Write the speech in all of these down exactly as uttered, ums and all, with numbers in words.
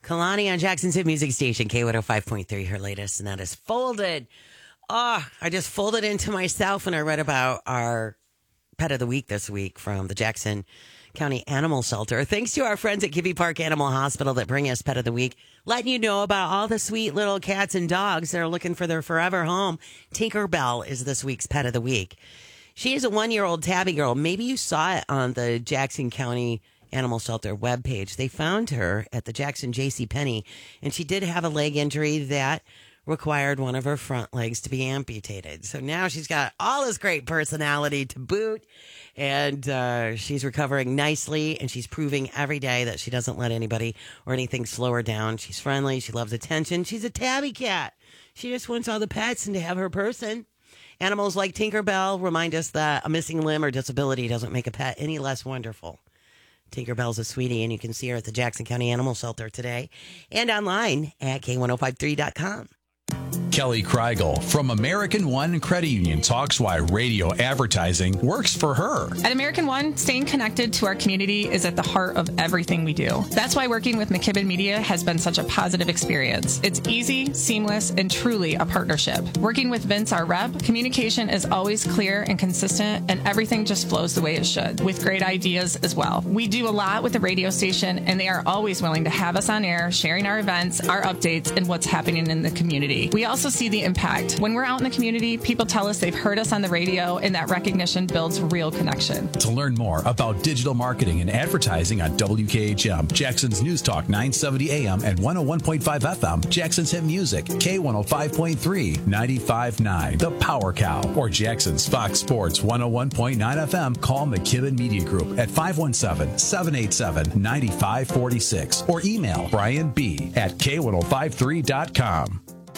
Kalani on Jackson's Hit Music Station, K one oh five point three, her latest, and that is Folded. Oh, I just folded into myself when I read about our pet of the week this week from the Jackson County Animal Shelter. Thanks to our friends at Kibbe Park Animal Hospital that bring us pet of the week, letting you know about all the sweet little cats and dogs that are looking for their forever home. Tinkerbell is this week's pet of the week. She is a one-year-old tabby girl. Maybe you saw it on the Jackson County Animal Shelter webpage. They found her at the Jackson JCPenney, and she did have a leg injury that required one of her front legs to be amputated. So now she's got all this great personality to boot, and uh, she's recovering nicely, and she's proving every day that she doesn't let anybody or anything slow her down. She's friendly. She loves attention. She's a tabby cat. She just wants all the pets and to have her person. Animals like Tinkerbell remind us that a missing limb or disability doesn't make a pet any less wonderful. Tinkerbell's a sweetie, and you can see her at the Jackson County Animal Shelter today and online at K one oh five three dot com. Kelly Kreigel from American One Credit Union talks why radio advertising works for her. At American One, staying connected to our community is at the heart of everything we do. That's why working with McKibben Media has been such a positive experience. It's easy, seamless, and truly a partnership. Working with Vince, our rep, communication is always clear and consistent, and everything just flows the way it should, with great ideas as well. We do a lot with the radio station, and they are always willing to have us on air, sharing our events, our updates, and what's happening in the community. We also see the impact. When we're out in the community, people tell us they've heard us on the radio, and that recognition builds real connection. To learn more about digital marketing and advertising on W K H M, Jackson's News Talk nine seventy A M and one oh one point five F M, Jackson's Hit Music, K one oh five point three, ninety-five point nine, The Power Cow, or Jackson's Fox Sports one oh one point nine F M, call McKibben Media Group at five one seven, seven eight seven, nine five four six or email Brian B at K one oh five three dot com.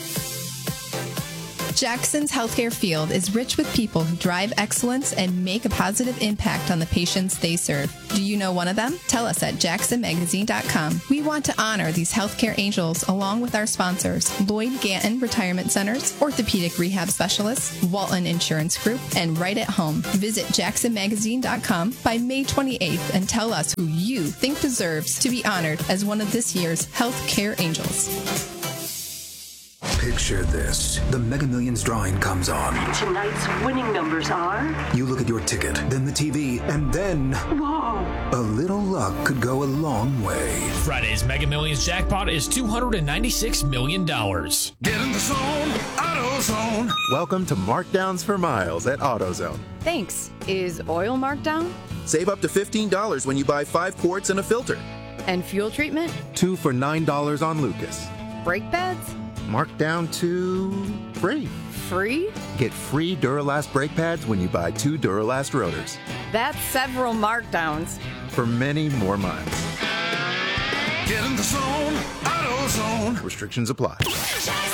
Jackson's healthcare field is rich with people who drive excellence and make a positive impact on the patients they serve. Do you know one of them? Tell us at jackson magazine dot com. We want to honor these healthcare angels along with our sponsors, Lloyd Ganton Retirement Centers, Orthopedic Rehab Specialists, Walton Insurance Group, and Right at Home. Visit jackson magazine dot com by May twenty-eighth and tell us who you think deserves to be honored as one of this year's healthcare angels. Picture this. The Mega Millions drawing comes on. Tonight's winning numbers are... You look at your ticket, then the T V, and then... Whoa! A little luck could go a long way. Friday's Mega Millions jackpot is two hundred ninety-six million dollars. Get in the zone, AutoZone. Welcome to Markdowns for Miles at AutoZone. Thanks. Is oil marked down? Save up to fifteen dollars when you buy five quarts and a filter. And fuel treatment? Two for nine dollars on Lucas. Brake pads? Marked down to free. Free? Get free Duralast brake pads when you buy two Duralast rotors. That's several markdowns. For many more miles. Get in the zone, AutoZone. Restrictions apply.